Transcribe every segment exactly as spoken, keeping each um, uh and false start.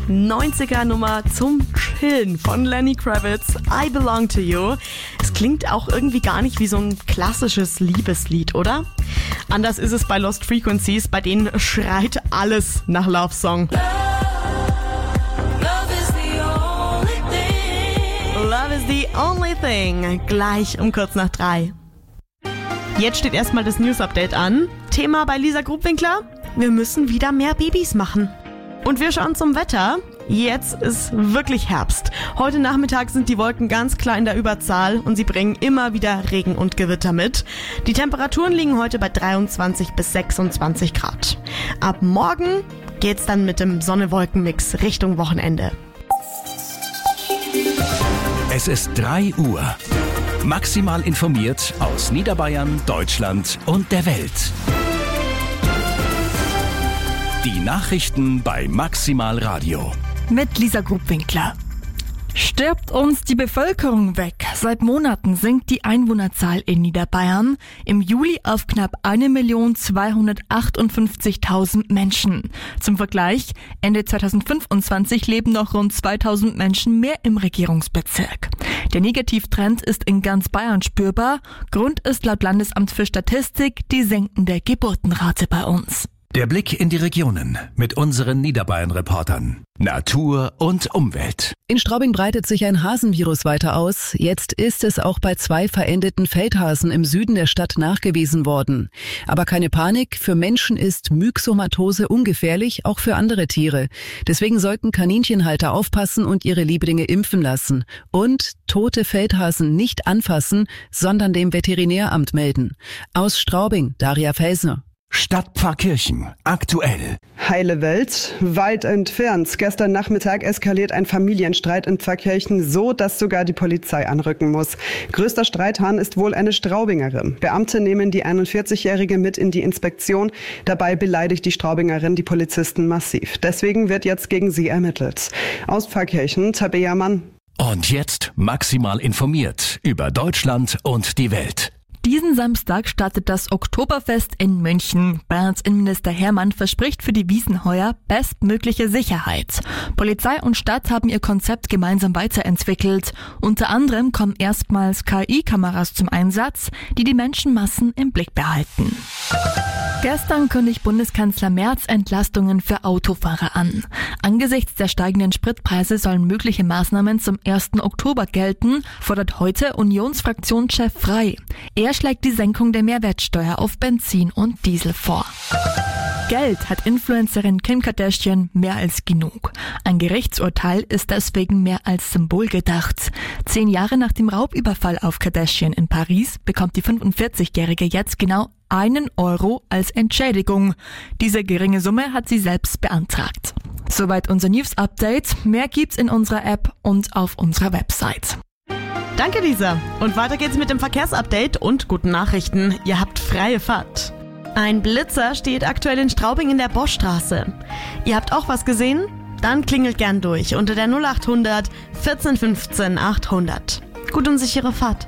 neunziger-Nummer zum Chillen von Lenny Kravitz, I Belong to You. Es klingt auch irgendwie gar nicht wie so ein klassisches Liebeslied, oder? Anders ist es bei Lost Frequencies, bei denen schreit alles nach Love Song. Love is the only thing. Gleich um kurz nach drei. Jetzt steht erstmal das News-Update an. Thema bei Lisa Grubwinkler: Wir müssen wieder mehr Babys machen. Und wir schauen zum Wetter. Jetzt ist wirklich Herbst. Heute Nachmittag sind die Wolken ganz klar in der Überzahl und sie bringen immer wieder Regen und Gewitter mit. Die Temperaturen liegen heute bei dreiundzwanzig bis sechsundzwanzig Grad. Ab morgen geht's dann mit dem Sonne-Wolken-Mix Richtung Wochenende. Es ist drei Uhr. Maximal informiert aus Niederbayern, Deutschland und der Welt. Die Nachrichten bei Maximal Radio. Mit Lisa Grubwinkler. Stirbt uns die Bevölkerung weg? Seit Monaten sinkt die Einwohnerzahl in Niederbayern. Im Juli auf knapp eine Million zweihundertachtundfünfzigtausend Menschen. Zum Vergleich, Ende zweitausendfünfundzwanzig leben noch rund zweitausend Menschen mehr im Regierungsbezirk. Der Negativtrend ist in ganz Bayern spürbar. Grund ist laut Landesamt für Statistik die sinkende Geburtenrate bei uns. Der Blick in die Regionen mit unseren Niederbayern-Reportern. Natur und Umwelt. In Straubing breitet sich ein Hasenvirus weiter aus. Jetzt ist es auch bei zwei verendeten Feldhasen im Süden der Stadt nachgewiesen worden. Aber keine Panik, für Menschen ist Myxomatose ungefährlich, auch für andere Tiere. Deswegen sollten Kaninchenhalter aufpassen und ihre Lieblinge impfen lassen. Und tote Feldhasen nicht anfassen, sondern dem Veterinäramt melden. Aus Straubing, Daria Felsner. Stadtpfarrkirchen, aktuell. Heile Welt, weit entfernt. Gestern Nachmittag eskaliert ein Familienstreit in Pfarrkirchen so, dass sogar die Polizei anrücken muss. Größter Streithahn ist wohl eine Straubingerin. Beamte nehmen die einundvierzigjährige mit in die Inspektion. Dabei beleidigt die Straubingerin die Polizisten massiv. Deswegen wird jetzt gegen sie ermittelt. Aus Pfarrkirchen, Tabea Mann. Und jetzt maximal informiert über Deutschland und die Welt. Diesen Samstag startet das Oktoberfest in München. Bayerns Innenminister Hermann verspricht für die Wiesn heuer bestmögliche Sicherheit. Polizei und Stadt haben ihr Konzept gemeinsam weiterentwickelt. Unter anderem kommen erstmals K I-Kameras zum Einsatz, die die Menschenmassen im Blick behalten. Gestern kündigt Bundeskanzler Merz Entlastungen für Autofahrer an. Angesichts der steigenden Spritpreise sollen mögliche Maßnahmen zum ersten Oktober gelten, fordert heute Unionsfraktionschef Frey. Er schlägt die Senkung der Mehrwertsteuer auf Benzin und Diesel vor. Geld hat Influencerin Kim Kardashian mehr als genug. Ein Gerichtsurteil ist deswegen mehr als Symbol gedacht. Zehn Jahre nach dem Raubüberfall auf Kardashian in Paris bekommt die fünfundvierzigjährige jetzt genau einen Euro als Entschädigung. Diese geringe Summe hat sie selbst beantragt. Soweit unser News-Update. Mehr gibt's in unserer App und auf unserer Website. Danke, Lisa. Und weiter geht's mit dem Verkehrsupdate und guten Nachrichten. Ihr habt freie Fahrt. Ein Blitzer steht aktuell in Straubing in der Boschstraße. Ihr habt auch was gesehen? Dann klingelt gern durch unter der null achthundert vierzehn fünfzehn achthundert. Gut und sichere Fahrt.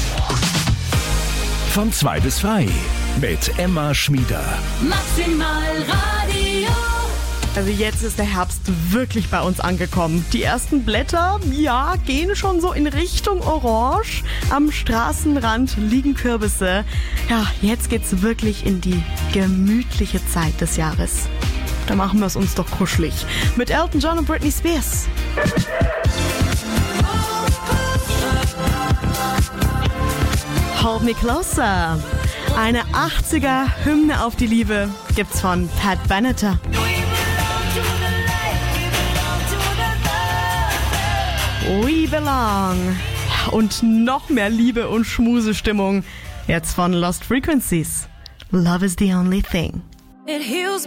Von zwei bis frei mit Emma Schmieder. Maximal Radio. Also jetzt ist der Herbst wirklich bei uns angekommen. Die ersten Blätter, ja, gehen schon so in Richtung Orange. Am Straßenrand liegen Kürbisse. Ja, jetzt geht's wirklich in die gemütliche Zeit des Jahres. Da machen wir es uns doch kuschelig. Mit Elton John und Britney Spears. Hold Me Closer. Eine achtziger-Hymne auf die Liebe gibt's von Pat Benatar. We Belong. Und noch mehr Liebe und Schmusestimmung. Jetzt von Lost Frequencies. Love is the only thing. It heals